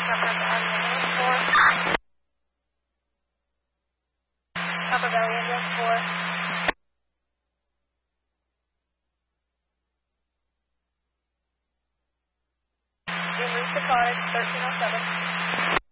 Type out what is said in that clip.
Copper Valley Ambulance 4. Copper Valley Ambulance 4. You've reached the cottage, 1307.